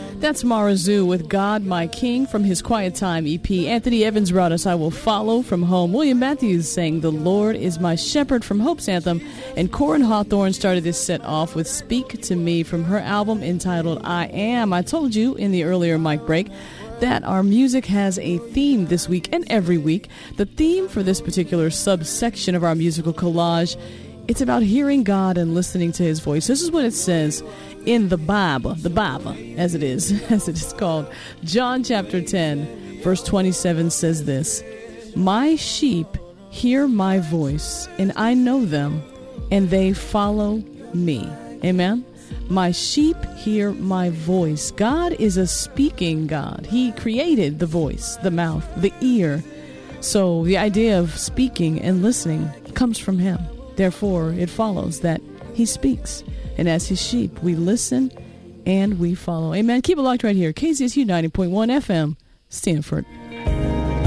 That's Mara Zoo with God My King from his Quiet Time EP. Anthony Evans brought us I Will Follow from Home. William Matthews sang The Lord Is My Shepherd from Hope's Anthem. And Corin Hawthorne started this set off with Speak to Me from her album entitled I Am. I told you in the earlier mic break that our music has a theme this week and every week. The theme for this particular subsection of our musical collage, it's about hearing God and listening to his voice. This is what it says in the Bible, as it is called. John chapter 10, verse 27 says this: My sheep hear my voice, and I know them, and they follow me. Amen. My sheep hear my voice. God is a speaking God. He created the voice, the mouth, the ear. So the idea of speaking and listening comes from him. Therefore, it follows that he speaks. And as his sheep, we listen and we follow. Amen. Keep it locked right here. KZSU 90.1 FM, Stanford.